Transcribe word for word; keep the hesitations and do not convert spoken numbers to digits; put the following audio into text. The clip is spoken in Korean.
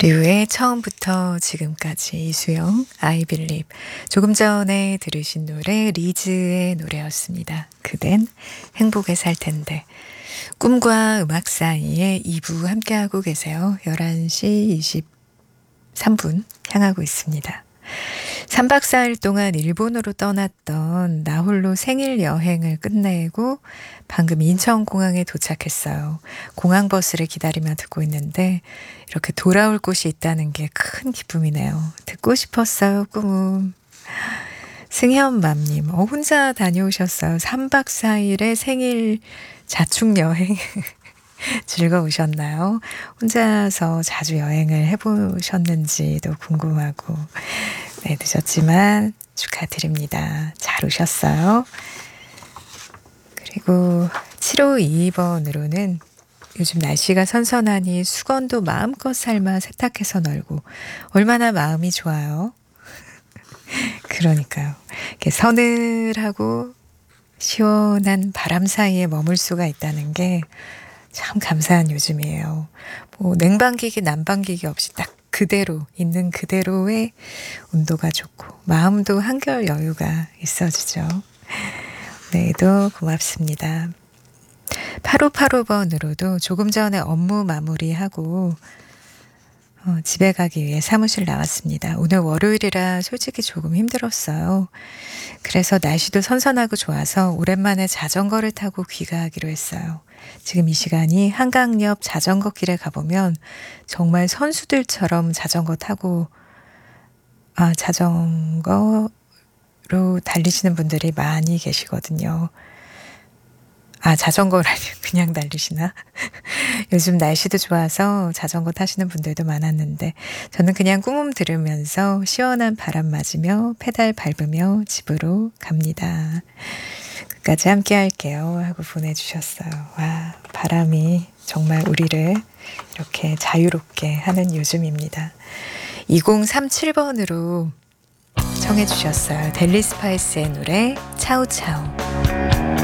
류의 처음부터 지금까지 이수영, I Believe. 조금 전에 들으신 노래 리즈의 노래였습니다. 그댄 행복에 살 텐데. 꿈과 음악 사이에 이 부 함께하고 계세요. 열한 시 이십삼 분 향하고 있습니다. 삼 박 사 일 동안 일본으로 떠났던 나홀로 생일 여행을 끝내고 방금 인천공항에 도착했어요. 공항버스를 기다리며 듣고 있는데 이렇게 돌아올 곳이 있다는 게 큰 기쁨이네요. 듣고 싶었어요, 꿈음. 승현맘님, 어, 혼자 다녀오셨어요. 삼 박 사 일의 생일 자축여행. 즐거우셨나요? 혼자서 자주 여행을 해보셨는지도 궁금하고. 네, 늦었지만 축하드립니다. 잘 오셨어요. 그리고 칠오이이 번으로는 요즘 날씨가 선선하니 수건도 마음껏 삶아 세탁해서 널고 얼마나 마음이 좋아요. 그러니까요. 이렇게 서늘하고 시원한 바람 사이에 머물 수가 있다는 게 참 감사한 요즘이에요. 뭐 냉방기기, 난방기기 없이 딱 그대로 있는 그대로의 온도가 좋고 마음도 한결 여유가 있어지죠. 오늘도 고맙습니다. 팔오팔오 번으로도 조금 전에 업무 마무리하고 어, 집에 가기 위해 사무실 나왔습니다. 오늘 월요일이라 솔직히 조금 힘들었어요. 그래서 날씨도 선선하고 좋아서 오랜만에 자전거를 타고 귀가하기로 했어요. 지금 이 시간이 한강 옆 자전거 길에 가보면 정말 선수들처럼 자전거 타고 아 자전거로 달리시는 분들이 많이 계시거든요. 아 자전거라니 그냥 달리시나? 요즘 날씨도 좋아서 자전거 타시는 분들도 많았는데 저는 그냥 꿈음 들으면서 시원한 바람 맞으며 페달 밟으며 집으로 갑니다. 끝까지 함께 할게요 하고 보내주셨어요. 와, 바람이 정말 우리를 이렇게 자유롭게 하는 요즘입니다. 이공삼칠 번으로 청해 주셨어요. 델리 스파이스의 노래 차우차우.